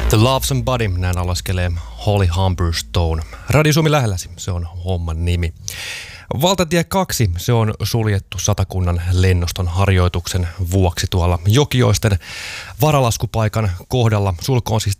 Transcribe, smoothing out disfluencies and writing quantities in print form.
The Love Somebody, näin alaskelee Holly Humberstone. Radio Suomi lähelläsi, se on homman nimi. Valtatie 2, se on suljettu Satakunnan lennoston harjoituksen vuoksi tuolla Jokioisten varalaskupaikan kohdalla. Sulku on siis